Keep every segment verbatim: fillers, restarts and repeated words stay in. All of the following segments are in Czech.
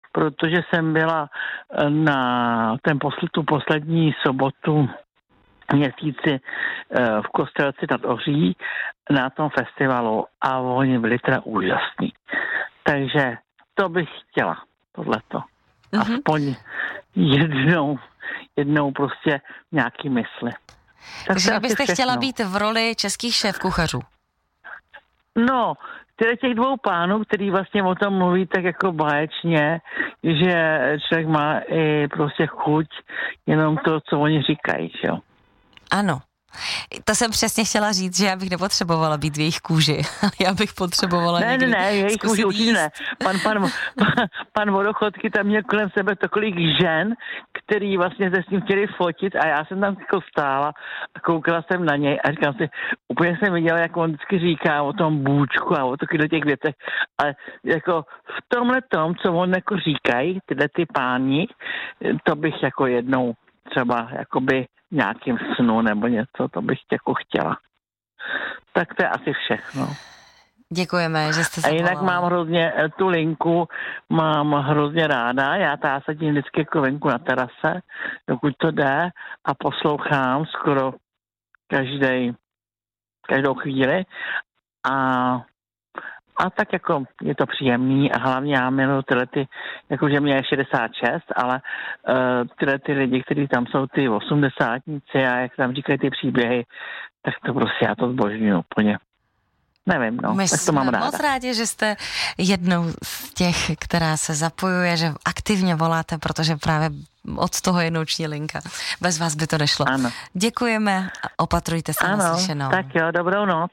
protože jsem byla na ten posl- tu poslední sobotu měsíci v Kostelci nad Ohří na tom festivalu a oni byli teda úžasní. Takže to bych chtěla, tohleto. Mm-hmm. Aspoň jednou, jednou prostě nějaký mysli. Takže byste chtěla být v roli českých šéfkuchařů? No, tedy těch dvou pánů, který vlastně o tom mluví tak jako báječně, že člověk má i prostě chuť jenom to, co oni říkají, jo. Ano. To jsem přesně chtěla říct, že já bych nepotřebovala být v jejich kůži. Já bych potřebovala ne, někdy Ne, ne, jejich kůži určitě ne. Pan, pan, pan, pan Vodochodky tam měl kolem sebe tolik žen, který vlastně se s ním chtěli fotit a já jsem tam jako stála a koukala jsem na něj a říkám si, úplně jsem viděla, jak on vždycky říká o tom bůčku a o takových těch věcech, ale jako v tomhle tom, co on jako říkají, tyhle ty páni, to bych jako jednou třeba jakoby nějakým snu nebo něco, to bych jako chtěla. Tak to je asi všechno. Děkujeme, že jste zavolala. A jinak mám hrozně, tu linku mám hrozně ráda, já ta sedím vždycky jako venku na terase, dokud to jde a poslouchám skoro každý, každou chvíli a A tak jako je to příjemný a hlavně já miluji tyhle ty, jakože mě je šedesát šest, ale uh, tyhle ty lidi, kteří tam jsou ty osmdesátníci a jak tam říkají ty příběhy, tak to prostě já to zbožňuji úplně. Nevím, no, My tak to mám ráda. My jsme moc rádi, že jste jednou z těch, která se zapojuje, že aktivně voláte, protože právě od toho je noční linka. Bez vás by to nešlo. Ano. Děkujeme a opatrujte se ano, naslyšenou. Tak jo, dobrou noc.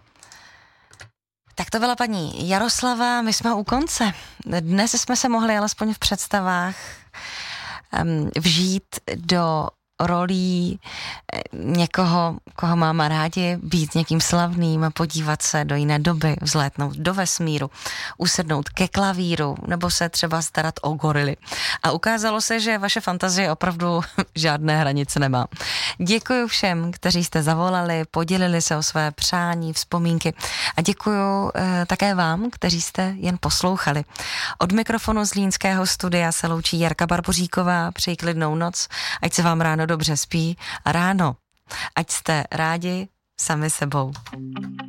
Tak to byla paní Jaroslava, my jsme u konce. Dnes jsme se mohli alespoň v představách um, vžít do rolí někoho, koho máme rádi, být někým slavným, podívat se do jiné doby, vzlétnout do vesmíru, usednout ke klavíru nebo se třeba starat o gorily. A ukázalo se, že vaše fantazie opravdu žádné hranice nemá. Děkuji všem, kteří jste zavolali, podělili se o své přání, vzpomínky a děkuji eh, také vám, kteří jste jen poslouchali. Od mikrofonu z Zlínského studia se loučí Jarka Barboříková, přeji klidnou noc, ať se vám ráno dobře spí a ráno, ať jste rádi sami sebou.